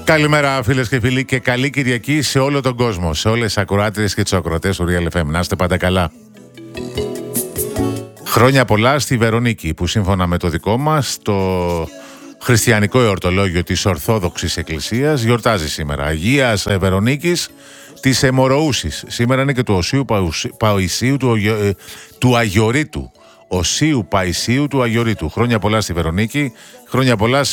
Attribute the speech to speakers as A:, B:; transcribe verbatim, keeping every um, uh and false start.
A: Καλημέρα φίλες και φίλοι και καλή Κυριακή σε όλο τον κόσμο, σε όλες τις ακροάτριες και τους ακροατές του Real εφ εμ. Να είστε πάντα καλά. Χρόνια πολλά στη Βερονίκη που σύμφωνα με το δικό μας το χριστιανικό εορτολόγιο της Ορθόδοξης Εκκλησίας γιορτάζει σήμερα. Αγίας Βερονίκης της Αιμοροούσης. Σήμερα είναι και του Οσίου Παϊσίου του, του Αγιορείτου. Οσίου Παϊσίου του Αγιορείτου. Χρόνια πολλά στη Βερονίκη, χρόνια πολλά σε